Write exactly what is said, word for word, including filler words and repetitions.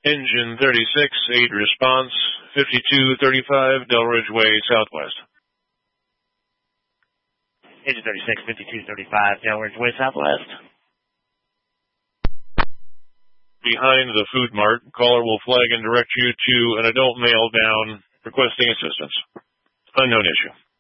Engine thirty-six, eight response, fifty-two thirty-five Delridge Way, Southwest. Engine thirty-six, fifty-two thirty-five Delridge Way, Southwest. Behind the food mart, caller will flag and direct you to an adult male down requesting assistance. Unknown issue.